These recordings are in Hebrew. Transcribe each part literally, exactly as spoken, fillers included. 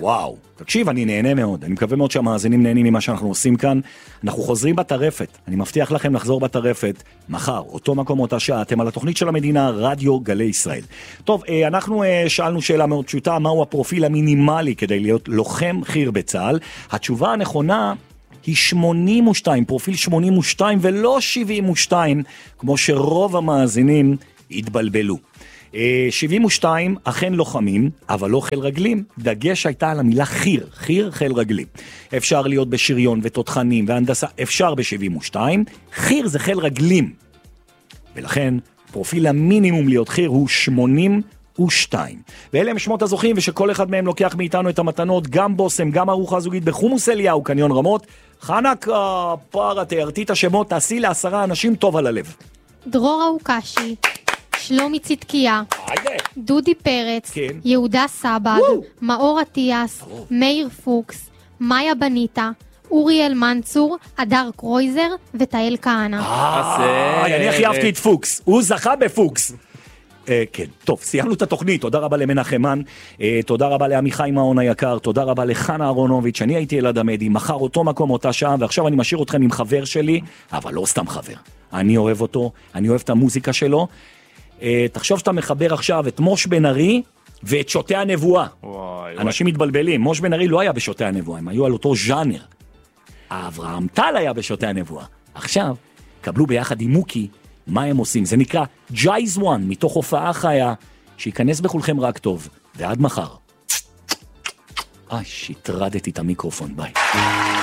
וואו, תקשיב, אני נהנה מאוד, אני מקווה מאוד שהמאזינים נהנים ממה שאנחנו עושים כאן. אנחנו חוזרים בטרפת, אני מבטיח לכם לחזור בטרפת מחר, אותו מקום, אותה שעה. אתם על התוכנית של המדינה, רדיו גלי ישראל. טוב, אנחנו שאלנו שאלה מאוד פשוטה, מהו הפרופיל המינימלי כדי להיות לוחם חי"ר בצה"ל? התשובה הנכונה היא שמונים ושתיים, פרופיל שמונים ושתיים ולא שבעים ושתיים, כמו שרוב המאזינים התבלבלו. שבעים ושתיים אכן לוחמים, אבל לא חיל רגלים. דגש הייתה על המילה חי"ר, חי"ר חיל רגלים. אפשר להיות בשריון ותותחנים והנדסה, אפשר ב-שבעים ושתיים, חי"ר זה חיל רגלים. ולכן פרופיל המינימום להיות חי"ר הוא שמונים ושתיים. ואלה הם שמות הזוכים, ושכל אחד מהם לוקח מאיתנו את המתנות, גם בוסם, גם ארוחה זוגית בחומוס אליהו, קניון רמות. חנק הפרה, תיארתי את השמות, תעשי לעשרה אנשים טוב על הלב. דרור אוקשי, שלומי צדקיה, דודי פרץ, כן. יהודה סבג, וואו. מאור עטיאס, oh. מאיר פוקס, מאיה בניטה, אוריאל מנצור, אדר קרויזר ותאל כהנא. אה, אני הכי אהבתי את פוקס, הוא זכה בפוקס. כן, טוב, סיימנו את התוכנית. תודה רבה למנחמן, תודה רבה לעמיחי מעון היקר, תודה רבה לחנה אהרונוביץ'. אני הייתי אלעד עמדי, מחר אותו מקום, אותה שעה, ועכשיו אני משאיר אתכם עם חבר שלי, אבל לא סתם חבר. אני אוהב אותו, אני אוהב את המוזיקה שלו. תחשוב שאתה מחבר עכשיו את מוש בן ארי ואת שוטי הנבואה. אנשים מתבלבלים, מוש בן ארי לא היה בשוטי הנבואה, הם היו על אותו ז'אנר. אברהם טל היה בשוטי הנבואה. עכשיו, קבלו ביחד עם מוקי מה הם עושים. זה נקרא ג'ייז וואן, מתוך הופעה חיה, שיכנס בכולכם רק טוב. ועד מחר. איי, שהטרדתי את המיקרופון, ביי.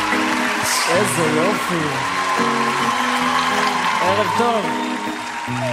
איזה יופי. ערב טוב.